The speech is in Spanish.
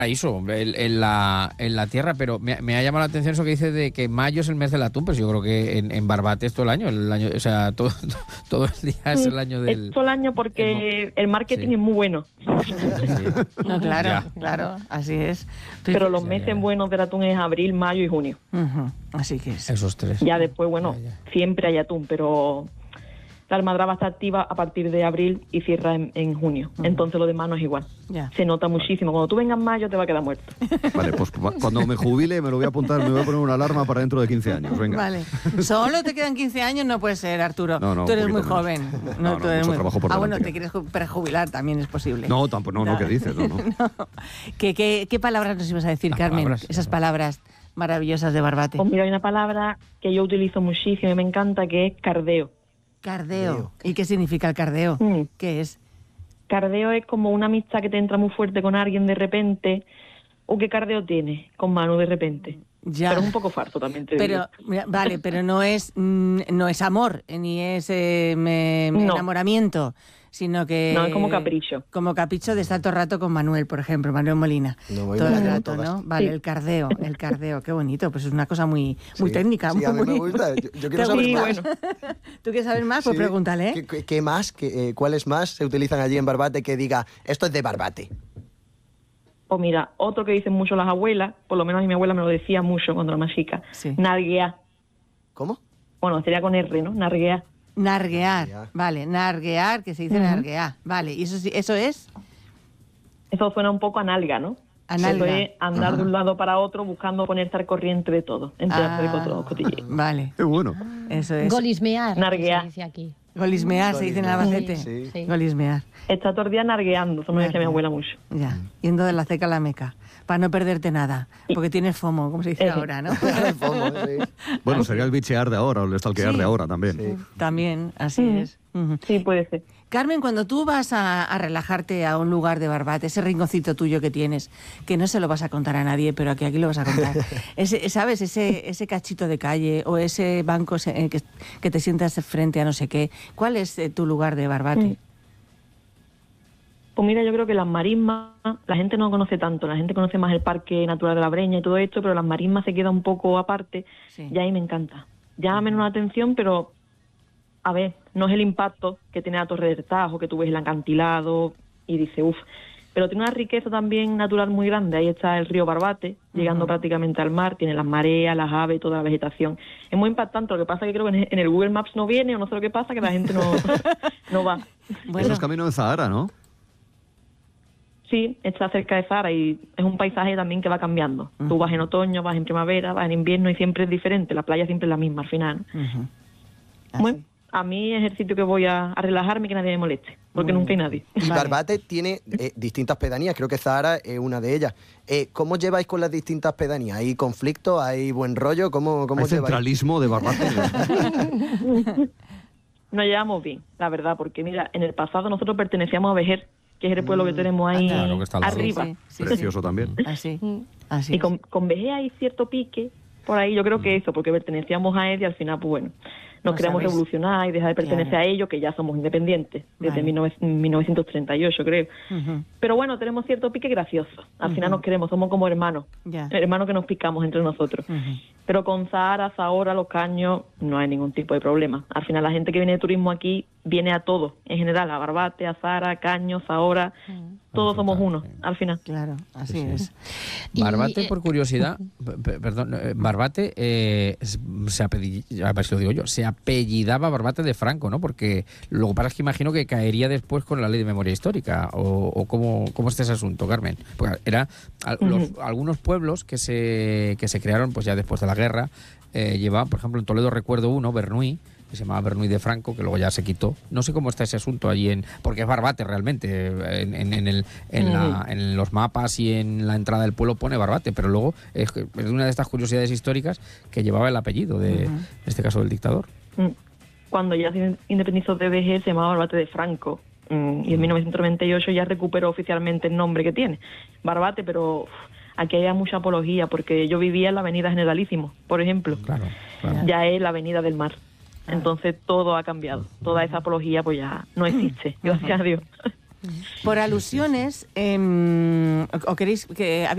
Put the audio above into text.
paraíso en la tierra, pero me ha llamado la atención eso que dice de que mayo es el mes del atún, pues yo creo que en Barbate es todo el año, o sea, todo el día es el año del... Es todo el año porque el marketing es muy bueno. Sí. No, claro, claro, así es. Pero los meses buenos del atún es abril, mayo y junio. Así que es. Esos tres. Ya después, bueno, siempre hay atún, pero la almadraba está activa a partir de abril y cierra en junio. Entonces lo demás no es igual. Ya. Se nota muchísimo. Cuando tú vengas en mayo te va a quedar muerto. Vale, pues cuando me jubile me lo voy a apuntar, me voy a poner una alarma para dentro de 15 años. Venga. Vale. Solo te quedan 15 años, no puede ser, Arturo. No, tú eres un muy poquito joven. menos. No, tú eres mucho muy... trabajo por bueno, delante. te quieres prejubilar, también es posible. No, tampoco, no, ¿qué dices? No. ¿Qué palabras nos ibas a decir, Las Carmen? palabras, Esas palabras maravillosas de Barbate. Pues mira, hay una palabra que yo utilizo muchísimo y me encanta, que es cardeo. Cardeo. ¿Y qué significa el cardeo? ¿Qué es? Cardeo es como una amistad que te entra muy fuerte con alguien de repente. ¿O qué cardeo tienes con Manu de repente? Ya. Pero es un poco farto también, te digo. Mira, vale, pero no es amor, ni es enamoramiento, sino que... No, es como capricho. Como capricho de estar todo el rato con Manuel, por ejemplo, Manuel Molina. No voy todo el a rato, todas. ¿no? Vale, Sí. el cardeo, qué bonito. Pues es una cosa muy técnica. Sí, a mí me gusta. Yo quiero saber Sí, más. bueno. ¿Tú quieres saber más? Pues Sí. pregúntale, ¿eh? ¿Qué más? ¿Cuáles más se utilizan allí en Barbate que diga, esto es de Barbate? O mira, otro que dicen mucho las abuelas, por lo menos a mi abuela me lo decía mucho cuando era más chica. Sí. Narguear. ¿Cómo? Bueno, sería con R, ¿no? Narguear. Narguear, Ya. vale, narguear, que se dice narguear, vale. ¿Y eso es? Eso suena un poco a nalga, ¿no? Analga. Eso es andar de un lado para otro buscando ponerte al corriente de todo. Enterarte de todo, cotilleo. Vale, Qué bueno. eso es. Golismear, Narguear. se dice aquí. Golismear, se dice en Albacete. Sí. Sí. Golismear. Está todo el día nargueando, eso me decía mi abuela mucho. Ya, yendo de la ceca a la meca, para no perderte nada, porque tienes FOMO, como se dice ahora, ¿no? FOMO, sí. Bueno, sería el bichear de ahora, o el stalkear Sí. de ahora también. Sí. También, así es. Ujú. Sí, puede ser. Carmen, cuando tú vas a relajarte a un lugar de Barbate, ese rinconcito tuyo que tienes, que no se lo vas a contar a nadie, pero que aquí lo vas a contar, ¿sabes? Ese cachito de calle o ese banco que te sientas frente a no sé qué, ¿cuál es tu lugar de Barbate? Pues mira, yo creo que las marismas, la gente no conoce tanto, la gente conoce más el Parque Natural de la Breña y todo esto, pero las marismas se queda un poco aparte, Sí. y ahí me encanta. Llama menos la atención, pero a ver, no es el impacto que tiene la Torre del Tajo, que tú ves el acantilado y dices, uff, pero tiene una riqueza también natural muy grande. Ahí está el río Barbate, llegando prácticamente al mar, tiene las mareas, las aves, toda la vegetación. Es muy impactante, lo que pasa es que creo que en el Google Maps no viene, o no sé lo que pasa, que la gente no va. Bueno, Eso es camino de Zahara, ¿no? Sí, está cerca de Zara y es un paisaje también que va cambiando. Tú vas en otoño, vas en primavera, vas en invierno y siempre es diferente. La playa siempre es la misma al final, ¿no? ujú. Bueno, a mí es el sitio que voy a relajarme y que nadie me moleste, porque nunca hay nadie. Y Vale. Barbate tiene distintas pedanías, creo que Zahara es una de ellas. ¿Cómo lleváis con las distintas pedanías? ¿Hay conflicto? ¿Hay buen rollo? ¿Cómo Hay lleváis? centralismo de Barbate. Nos llevamos bien, la verdad, porque mira, en el pasado nosotros pertenecíamos a Vejer, que es el pueblo que tenemos ahí Claro, que está al lado. arriba. Sí, Precioso también. Así, así Y es. con Vejer hay cierto pique por ahí, yo creo que eso, porque pertenecíamos a él y al final, pues bueno, nos No queremos sabéis. revolucionar y dejar de pertenecer Claro. a ellos, que ya somos independientes, desde Vale. 1938, creo. Ujú. Pero bueno, tenemos cierto pique gracioso. Al final nos queremos, somos como hermanos. Ya. Hermanos que nos picamos entre nosotros. Ujú. Pero con Zahara, Zahora, Los Caños, no hay ningún tipo de problema. Al final la gente que viene de turismo aquí viene a todo, en general, a Barbate, a Zahara, Caños, Zahora, todos somos uno, al final. Claro, así es. Y, Barbate, por curiosidad, perdón, Barbate a ver si lo digo yo, se apellidaba Barbate de Franco, ¿no? Porque lo que pasa es que imagino que caería después con la ley de memoria histórica, o cómo está ese asunto, Carmen. Porque algunos pueblos que se crearon pues ya después de la guerra, llevaban, por ejemplo, en Toledo recuerdo uno, Bernuy, que se llamaba Bernuy de Franco, que luego ya se quitó. No sé cómo está ese asunto allí, porque es Barbate realmente. En los mapas y en la entrada del pueblo pone Barbate, pero luego es una de estas curiosidades históricas que llevaba el apellido, en este caso del dictador. Cuando ya se independizó de Vejer, se llamaba Barbate de Franco. Y en 1998 ya recuperó oficialmente el nombre que tiene, Barbate, pero aquí hay mucha apología, porque yo vivía en la avenida Generalísimo, por ejemplo. Claro. Ya es la avenida del mar. Entonces todo ha cambiado. Toda esa apología pues ya no existe, gracias a Dios. Por alusiones, ¿o queréis que